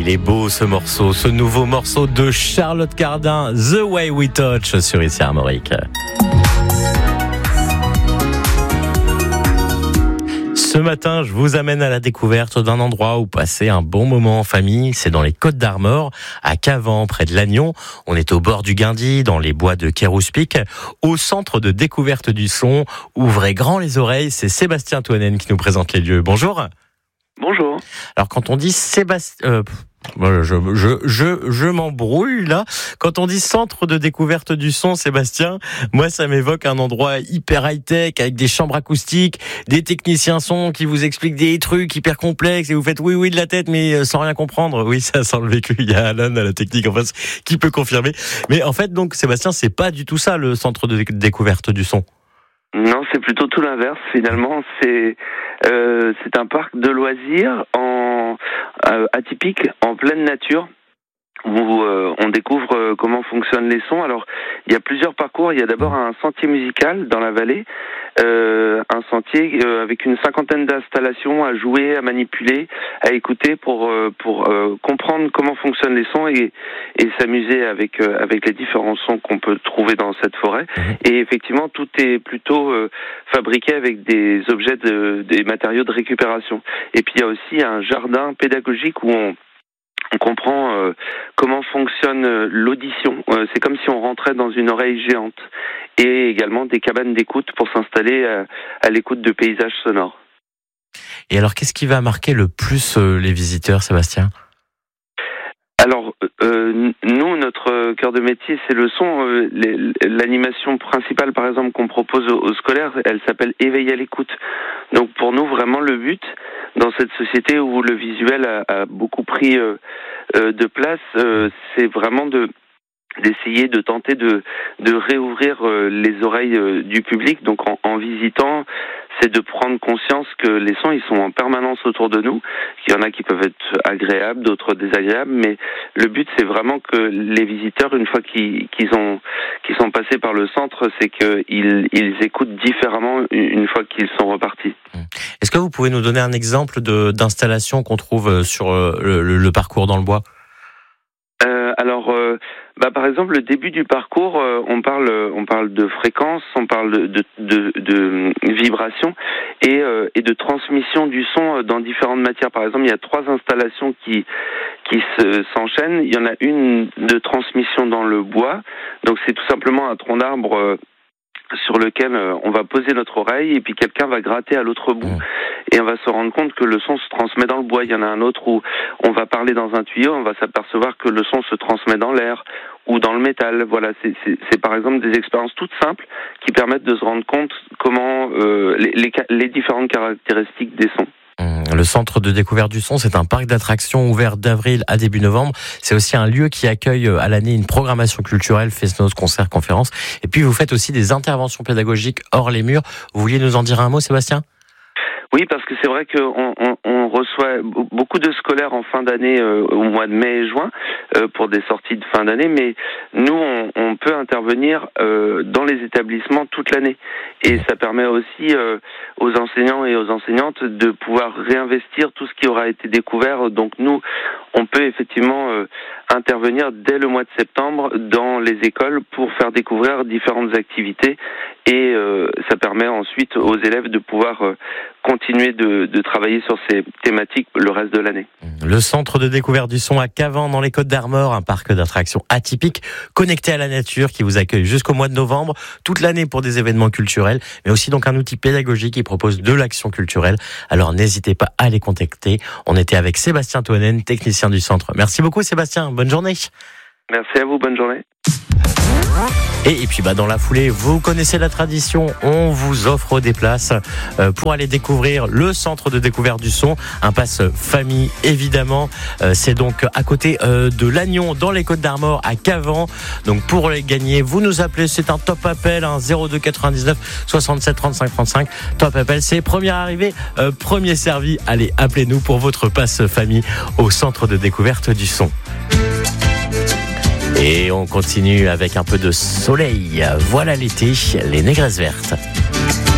il est beau ce morceau, ce nouveau morceau de Charlotte Cardin, The Way We Touch sur Ici Armorique. Ce matin, je vous amène à la découverte d'un endroit où passer un bon moment en famille. C'est dans les Côtes d'Armor, à Cavan, près de Lannion. On est au bord du Guindy, dans les bois de Kérouspic, au centre de découverte du son. Ouvrez grand les oreilles, c'est Sébastien Toinen qui nous présente les lieux. Bonjour. Bonjour. Alors quand on dit Sébastien... Je m'embrouille là. Quand on dit centre de découverte du son, Sébastien, moi ça m'évoque un endroit hyper high-tech avec des chambres acoustiques, des techniciens son qui vous expliquent des trucs hyper complexes et vous faites oui de la tête mais sans rien comprendre. Oui, ça sent le vécu. Il y a Alan à la technique en face qui peut confirmer. Mais en fait donc Sébastien, c'est pas du tout ça le centre de découverte du son. Non, c'est plutôt tout l'inverse. Finalement, c'est un parc de loisirs atypique, en pleine nature, où on découvre comment fonctionnent les sons. Alors, il y a plusieurs parcours. Il y a d'abord un sentier musical dans la vallée, un sentier avec une cinquantaine d'installations à jouer, à manipuler, à écouter pour comprendre comment fonctionnent les sons et s'amuser avec les différents sons qu'on peut trouver dans cette forêt. Et effectivement, tout est plutôt fabriqué avec des objets des matériaux de récupération. Et puis il y a aussi un jardin pédagogique où on comprend comment fonctionne l'audition. C'est comme si on rentrait dans une oreille géante. Et également des cabanes d'écoute pour s'installer à l'écoute de paysages sonores. Et alors, qu'est-ce qui va marquer le plus les visiteurs, Sébastien ? Alors, nous, notre cœur de métier, c'est le son. L'animation principale, par exemple, qu'on propose aux scolaires, elle s'appelle « Éveil à l'écoute ». Donc, pour nous, vraiment, le but, dans cette société où le visuel a beaucoup pris de place, c'est vraiment d'essayer de tenter de réouvrir les oreilles du public. Donc en visitant, c'est de prendre conscience que les sons, ils sont en permanence autour de nous. Il y en a qui peuvent être agréables, d'autres désagréables, mais le but, c'est vraiment que les visiteurs, une fois qu'ils sont passés par le centre, c'est qu'ils écoutent différemment une fois qu'ils sont repartis. Est-ce que vous pouvez nous donner un exemple d'installation qu'on trouve sur le parcours dans le bois ? Par exemple, le début du parcours, on parle de fréquence, on parle de vibration et de transmission du son dans différentes matières. Par exemple, il y a 3 installations qui s'enchaînent. Il y en a une de transmission dans le bois, donc c'est tout simplement un tronc d'arbre sur lequel on va poser notre oreille et puis quelqu'un va gratter à l'autre bout et on va se rendre compte que le son se transmet dans le bois. Il y en a un autre où on va parler dans un tuyau, on va s'apercevoir que le son se transmet dans l'air ou dans le métal. Voilà, c'est par exemple des expériences toutes simples qui permettent de se rendre compte comment les différentes caractéristiques des sons. Le centre de découverte du son, c'est un parc d'attractions ouvert d'avril à début novembre. C'est aussi un lieu qui accueille à l'année une programmation culturelle, fest-noz, concerts, conférences. Et puis vous faites aussi des interventions pédagogiques hors les murs. Vous vouliez nous en dire un mot, Sébastien ? Oui, parce que c'est vrai qu'on reçoit beaucoup de scolaires en fin d'année, au mois de mai et juin, pour des sorties de fin d'année, mais nous, on peut intervenir dans les établissements toute l'année. Et ça permet aussi aux enseignants et aux enseignantes de pouvoir réinvestir tout ce qui aura été découvert. Donc nous, on peut effectivement intervenir dès le mois de septembre dans les écoles pour faire découvrir différentes activités et ça permet ensuite aux élèves de pouvoir continuer de travailler sur ces thématiques le reste de l'année. Le centre de découverte du son à Cavan dans les Côtes d'Armor, un parc d'attractions atypique connecté à la nature qui vous accueille jusqu'au mois de novembre, toute l'année pour des événements culturels, mais aussi donc un outil pédagogique qui propose de l'action culturelle. Alors n'hésitez pas à les contacter. On était avec Sébastien Toinen, technicien du centre. Merci beaucoup Sébastien, bonne journée. Merci à vous, bonne journée. Et puis dans la foulée, vous connaissez la tradition, on vous offre des places pour aller découvrir le centre de découverte du son, un pass famille évidemment. C'est donc à côté de Lannion dans les Côtes d'Armor à Cavan. Donc pour les gagner, vous nous appelez, c'est un top appel, 02 99 67 35 35. Top appel, c'est premier arrivé, premier servi. Allez, appelez-nous pour votre pass famille au centre de découverte du son. Et on continue avec un peu de soleil. Voilà l'été, les négresses vertes.